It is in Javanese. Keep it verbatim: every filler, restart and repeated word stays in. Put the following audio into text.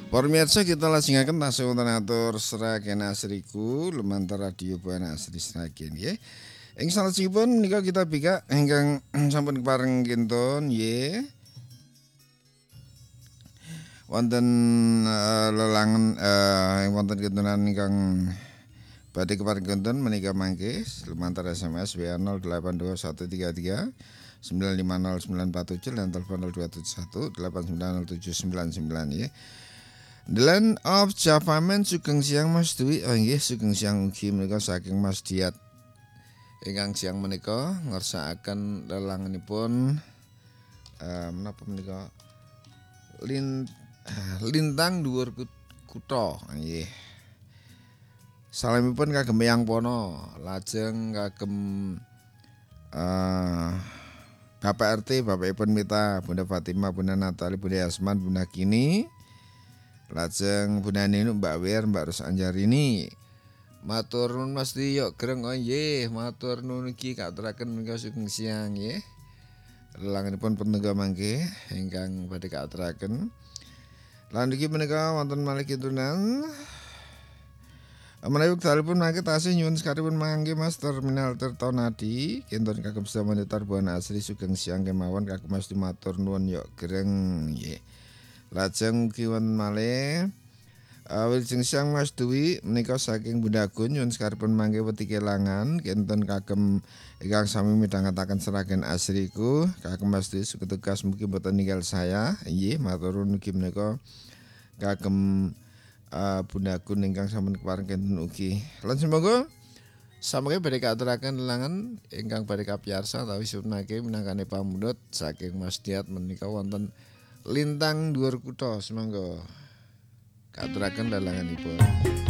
Para mirsa kita lajengaken tasih wonten atur seragen asriku lumantar radio Buana Asri Sragen nggih. Ing salajengipun menika kita bikak ingkang sampun kepareng kinton nggih. Wonten uh, lelangan uh, wonten kintunan ingkang badhe kepareng kinton menika mangke lumantar S M S W A nol delapan dua satu tiga tiga sembilan lima nol sembilan empat tujuh dan telepon nol dua tujuh satu delapan sembilan nol tujuh sembilan sembilan ya. The Land of Java Man sugeng siang Mas Dwi. Oh nggih sugeng siang ugi menika saking Mas Diat. Ingkang siang menika ngersakaken lelanganipun uh, menapa menika lin lintang dhuwur kutha nggih. Salamipun kagem Eyang Pono, lajeng kagem uh, Bapak R T, Bapakipun Mita, Bunda Fatimah, Bunda Natali, Bunda Yasman, Bunda Kini. Lajeng Bunda Ninu, Mbak Wir, Mbak Ros Anjarini. Matur nuwun Mas Tio Greng oh nggih, matur nuwun iki katuraken menika sugeng siang nggih. Lelanganipun penungga mangke ingkang badhe katuraken. Lan iki menika wonten malih kintunan. Menawi wekdalipun mangke tasih nyuwun sekaripun mangke Mas Terminal Tirtonadi kinten kagem sedaya monitor Buana Asri sugeng siang kemawon kagem Mas matur nuwun yo Greng nggih. Lajeng ugi wonten malih uh, wilujeng siang Mas Dwi menika saking Bunda Gun nyuwun sekaripun mangke wedi kelangan kinten kagem ingkang sami midhangetaken Sragen Asriku kagem Mas Dwi tugas mugi boten ninggal saya nggih matur nuwun ugi menika kagem uh, Bunda Gun ingkang sampun kepareng kinten ugi lan semoga samangke badhe katuraken lelangan ingkang badhe kapiyarsa utawi sunake minangkane pamundhut saking Mas Diat menika wonten lintang dhuwur kutha semangga katuraken lelanganipun.